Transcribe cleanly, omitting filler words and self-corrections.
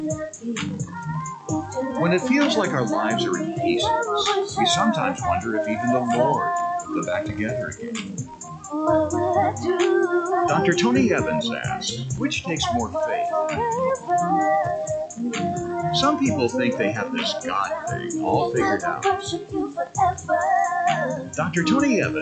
When it feels like our lives are in pieces, we sometimes wonder if even the Lord will put them back together again. Dr. Tony Evans asks, which takes more faith? Some people think they have this God thing all figured out. Dr. Tony Evans